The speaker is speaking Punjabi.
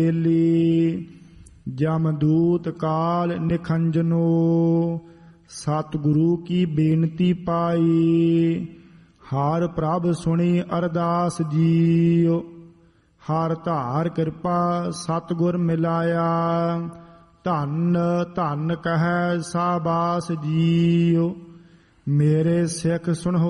ਜਮਦੂਤ ਕਾਲ ਨਿਖੰਜਨੋ। ਸਤਿਗੁਰੂ ਕੀ ਬੇਨਤੀ ਪਾਈ, ਹਰ ਪ੍ਰਭ ਸੁਣੀ ਅਰਦਾਸ ਜੀਉ। ਹਰ ਧਾਰ ਕਿਰਪਾ ਸਤਿਗੁਰ ਮਿਲਾਇਆ, ਧੰਨ ਧੰਨ ਕਹੈ ਸਾਬਾਸ ਜੀਉ। ਮੇਰੇ ਸਿੱਖ ਸੁਣੋ